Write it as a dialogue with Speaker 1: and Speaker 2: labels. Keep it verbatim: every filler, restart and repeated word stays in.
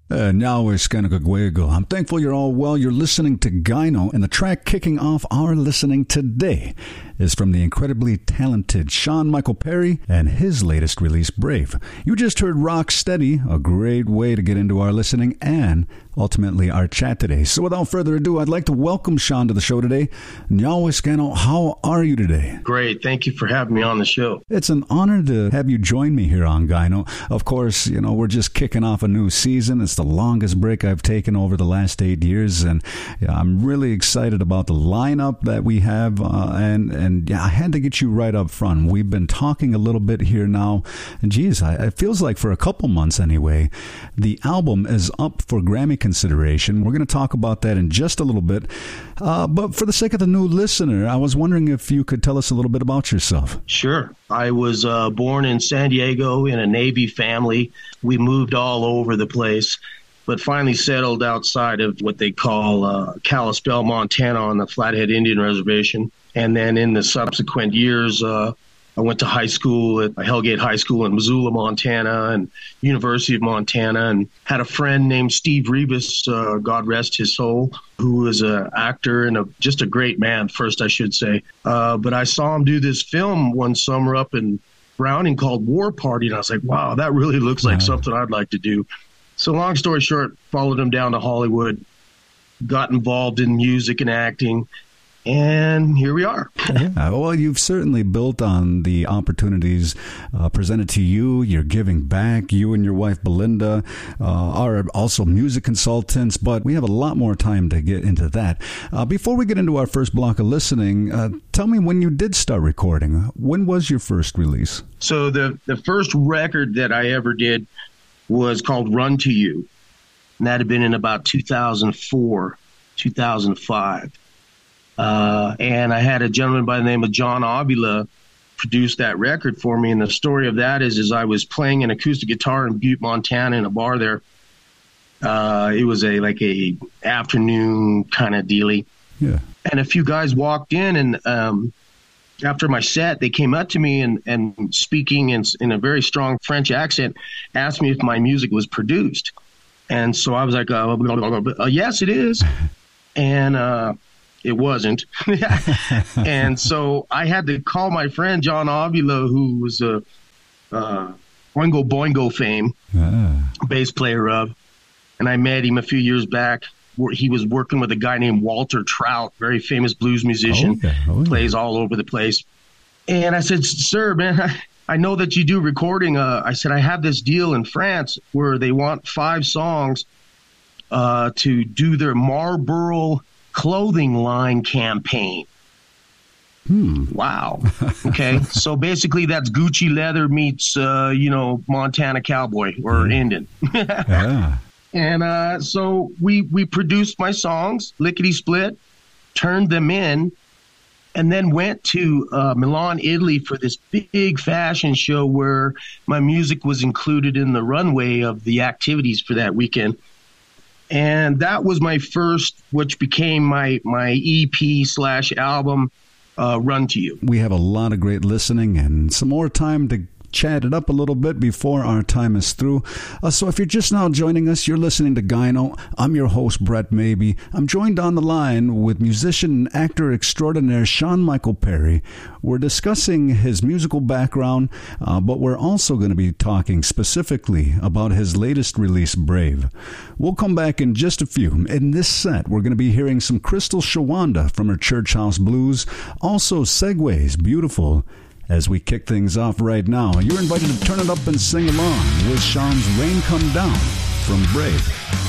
Speaker 1: Uh, now it's Kanakagwego. I'm thankful you're all well. You're listening to Gyno, and the track kicking off our listening today is from the incredibly talented Sean Michael Perry and his latest release, Brave. You just heard Rock Steady, a great way to get into our listening and ultimately our chat today. So without further ado, I'd like to welcome Sean to the show today. Nyaweskano, how are you today?
Speaker 2: Great. Thank you for having me on the show.
Speaker 1: It's an honor to have you join me here on Gyno. Of course, you know, we're just kicking off a new season. It's the longest break I've taken over the last eight years, and yeah, I'm really excited about the lineup that we have, uh, and, and yeah, I had to get you right up front. We've been talking a little bit here now, and geez, I, it feels like for a couple months anyway. The album is up for Grammy consideration. We're going to talk about that in just a little bit, uh, but for the sake of the new listener, I was wondering if you could tell us a little bit about yourself.
Speaker 2: Sure. I was uh, born in San Diego in a Navy family. We moved all over the place, but finally settled outside of what they call uh, Kalispell, Montana, on the Flathead Indian Reservation. And then in the subsequent years, uh, I went to high school at Hellgate High School in Missoula, Montana, and University of Montana, and had a friend named Steve Rebus, uh, God rest his soul, who was an actor and a, just a great man, first I should say. Uh, but I saw him do this film one summer up in Browning called War Party, and I was like, wow, that really looks like wow. something I'd like to do. So long story short, followed him down to Hollywood, got involved in music and acting, and here we are.
Speaker 1: Yeah, well, you've certainly built on the opportunities uh, presented to you. You're giving back. You and your wife, Belinda, uh, are also music consultants, but we have a lot more time to get into that. Uh, before we get into our first block of listening, uh, tell me when you did start recording. When was your first release?
Speaker 2: So the, the first record that I ever did was called Run to You, and that had been in about two thousand four, two thousand five. Uh, and I had a gentleman by the name of John Avila produce that record for me. And the story of that is, is I was playing an acoustic guitar in Butte, Montana, in a bar there. Uh, it was a like a afternoon kind of dealy.
Speaker 1: Yeah.
Speaker 2: And a few guys walked in, and um, after my set, they came up to me and, and speaking in, in a very strong French accent, asked me if my music was produced. And so I was like, uh, blah, blah, blah, blah. Uh, yes, it is. And uh, it wasn't. And so I had to call my friend John Avila, who was a uh, Oingo Boingo fame, ah. bass player of, and I met him a few years back. He was working with a guy named Walter Trout, very famous blues musician,
Speaker 1: okay. Oh, yeah.
Speaker 2: plays all over the place. And I said, sir, man, I, I know that you do recording. Uh, I said, I have this deal in France where they want five songs uh, to do their Marlboro clothing line campaign.
Speaker 1: Hmm.
Speaker 2: Wow. Okay. So basically that's Gucci leather meets, uh, you know, Montana cowboy or
Speaker 1: yeah.
Speaker 2: Indian.
Speaker 1: Yeah.
Speaker 2: And uh, so we, we produced my songs, lickety split, turned them in, and then went to uh, Milan, Italy for this big fashion show where my music was included in the runway of the activities for that weekend. And that was my first, which became my, my E P slash album, uh, Run to You.
Speaker 1: We have a lot of great listening and some more time to chat it up a little bit before our time is through. Uh, so if you're just now joining us, you're listening to Gyno. I'm your host, Brett Maybe. I'm joined on the line with musician and actor extraordinaire Sean Michael Perry. We're discussing his musical background, uh, but we're also going to be talking specifically about his latest release, Brave. We'll come back in just a few. In this set, we're going to be hearing some Crystal Shawanda from her Church House Blues, also Segways, Beautiful. As we kick things off right now, you're invited to turn it up and sing along with Sean's Rain Come Down from Brave.